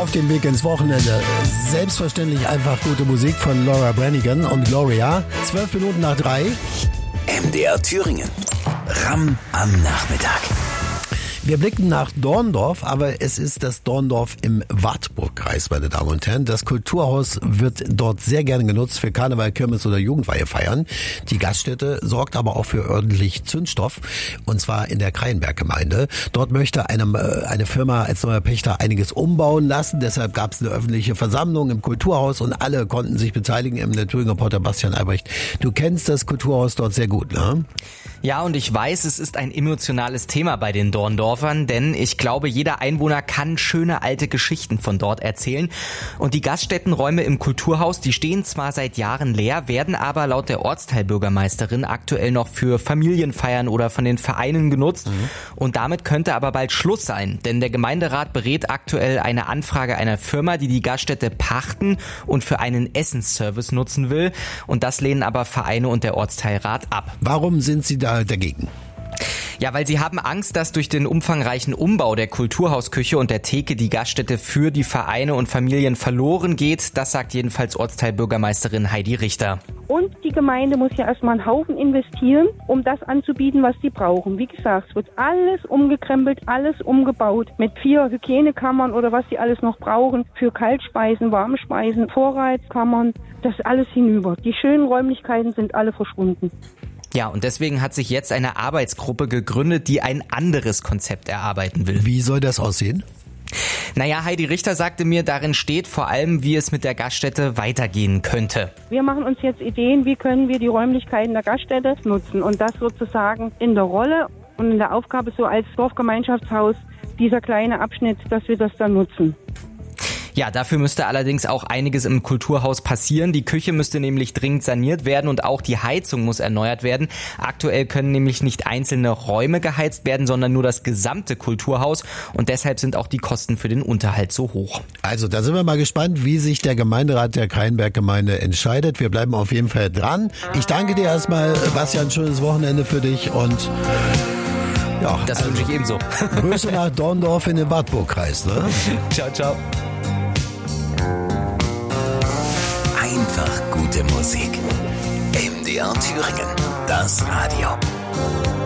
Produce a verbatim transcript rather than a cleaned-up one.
Auf dem Weg ins Wochenende. Selbstverständlich einfach gute Musik von Laura Branigan und Gloria. Zwölf Minuten nach drei. M D R Thüringen. Ram am Nachmittag. Wir blicken nach Dorndorf, aber es ist das Dorndorf im Wartburgkreis, meine Damen und Herren. Das Kulturhaus wird dort sehr gerne genutzt für Karneval, Kirmes oder Jugendweihe feiern. Die Gaststätte sorgt aber auch für ordentlich Zündstoff, und zwar in der Kreienberg-Gemeinde. Dort möchte eine, eine Firma als neuer Pächter einiges umbauen lassen. Deshalb gab es eine öffentliche Versammlung im Kulturhaus und alle konnten sich beteiligen. Im Thüringer-Reporter Bastian Albrecht. Du kennst das Kulturhaus dort sehr gut, ne? Ja, und ich weiß, es ist ein emotionales Thema bei den Dorndorfern, denn ich glaube, jeder Einwohner kann schöne alte Geschichten von dort erzählen. Und die Gaststättenräume im Kulturhaus, die stehen zwar seit Jahren leer, werden aber laut der Ortsteilbürgermeisterin aktuell noch für Familienfeiern oder von den Vereinen genutzt. Mhm. Und damit könnte aber bald Schluss sein, denn der Gemeinderat berät aktuell eine Anfrage einer Firma, die die Gaststätte pachten und für einen Essensservice nutzen will. Und das lehnen aber Vereine und der Ortsteilrat ab. Warum sind Sie da dagegen? Ja, weil sie haben Angst, dass durch den umfangreichen Umbau der Kulturhausküche und der Theke die Gaststätte für die Vereine und Familien verloren geht. Das sagt jedenfalls Ortsteilbürgermeisterin Heidi Richter. Und die Gemeinde muss ja erstmal einen Haufen investieren, um das anzubieten, was sie brauchen. Wie gesagt, es wird alles umgekrempelt, alles umgebaut mit vier Hygienekammern oder was sie alles noch brauchen für Kaltspeisen, Warmspeisen, Vorratskammern, das alles hinüber. Die schönen Räumlichkeiten sind alle verschwunden. Ja, und deswegen hat sich jetzt eine Arbeitsgruppe gegründet, die ein anderes Konzept erarbeiten will. Wie soll das aussehen? Naja, Heidi Richter sagte mir, darin steht vor allem, wie es mit der Gaststätte weitergehen könnte. Wir machen uns jetzt Ideen, wie können wir die Räumlichkeiten der Gaststätte nutzen und das sozusagen in der Rolle und in der Aufgabe so als Dorfgemeinschaftshaus, dieser kleine Abschnitt, dass wir das dann nutzen. Ja, dafür müsste allerdings auch einiges im Kulturhaus passieren. Die Küche müsste nämlich dringend saniert werden und auch die Heizung muss erneuert werden. Aktuell können nämlich nicht einzelne Räume geheizt werden, sondern nur das gesamte Kulturhaus. Und deshalb sind auch die Kosten für den Unterhalt so hoch. Also da sind wir mal gespannt, wie sich der Gemeinderat der Kreienberg-Gemeinde entscheidet. Wir bleiben auf jeden Fall dran. Ich danke dir erstmal, Bastian, schönes Wochenende für dich und ja, das also, wünsche ich ebenso. Grüße nach Dorndorf in den Wartburgkreis. Ne? Ciao, ciao. Einfach gute Musik. M D R Thüringen, das Radio.